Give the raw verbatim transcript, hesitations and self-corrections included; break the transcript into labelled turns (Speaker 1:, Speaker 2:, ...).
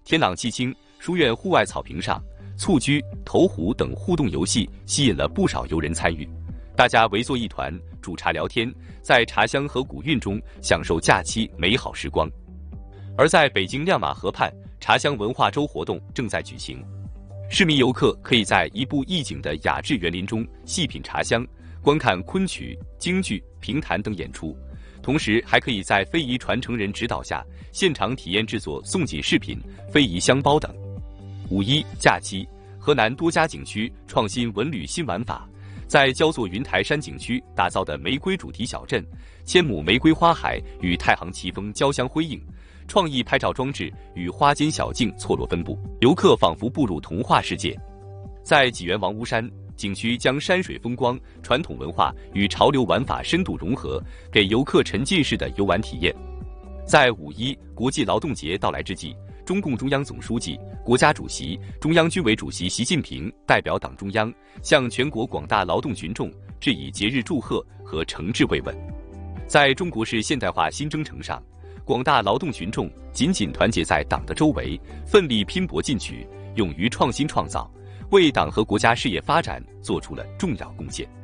Speaker 1: 天朗气清，书院户外草坪上，蹴鞠、投壶等互动游戏吸引了不少游人参与。大家围坐一团，煮茶聊天，在茶香和古韵中享受假期美好时光。而在北京亮马河畔，茶香文化周活动正在举行。市民游客可以在一步一景的雅致园林中细品茶香，观看昆曲、京剧、评弹等演出，同时还可以在非遗传承人指导下，现场体验制作宋锦饰品、非遗香包等。五一假期，河南多家景区创新文旅新玩法，在焦作云台山景区打造的玫瑰主题小镇，千亩玫瑰花海与太行奇峰交相辉映。创意拍照装置与花间小径错落分布，游客仿佛步入童话世界。在济源王屋山景区，将山水风光、传统文化与潮流玩法深度融合，给游客沉浸式的游玩体验。在五一国际劳动节到来之际，中共中央总书记、国家主席、中央军委主席习近平代表党中央，向全国广大劳动群众致以节日祝贺和诚挚慰问。在中国式现代化新征程上，广大劳动群众紧紧团结在党的周围，奋力拼搏进取，勇于创新创造，为党和国家事业发展做出了重要贡献。